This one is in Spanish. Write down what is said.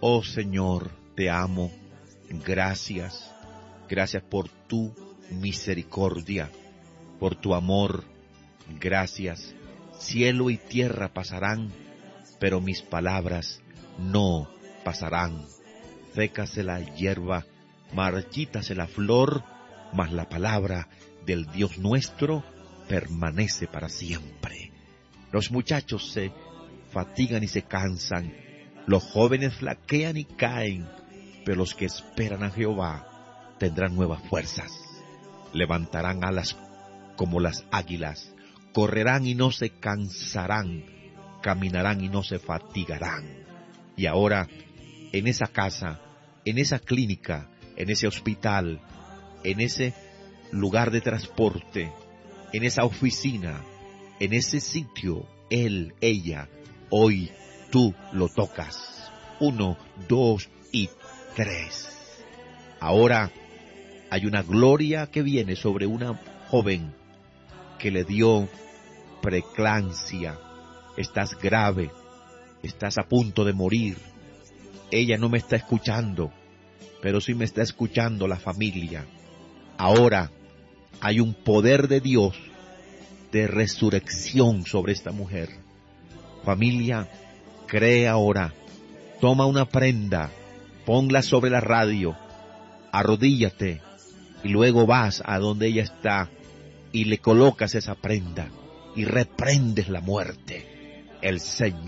Oh Señor, te amo. Gracias. Gracias por tu misericordia, por tu amor. Gracias. Cielo y tierra pasarán, pero mis palabras no pasarán. Sécase la hierba, marchítase la flor, mas la palabra del Dios nuestro permanece para siempre. Los muchachos se fatigan y se cansan, los jóvenes flaquean y caen, pero los que esperan a Jehová tendrán nuevas fuerzas. Levantarán alas como las águilas, correrán y no se cansarán, caminarán y no se fatigarán. Y ahora, en esa casa, en esa clínica, en ese hospital, en ese lugar de transporte, en esa oficina, en ese sitio, él, ella, hoy tú lo tocas. 1, 2 y 3. Ahora hay una gloria que viene sobre una joven que le dio preeclampsia. Estás grave, estás a punto de morir. Ella no me está escuchando, pero sí me está escuchando la familia. Ahora hay un poder de Dios de resurrección sobre esta mujer. Familia, cree ahora. Toma una prenda, ponla sobre la radio, arrodíllate y luego vas a donde ella está y le colocas esa prenda y reprendes la muerte. El Señor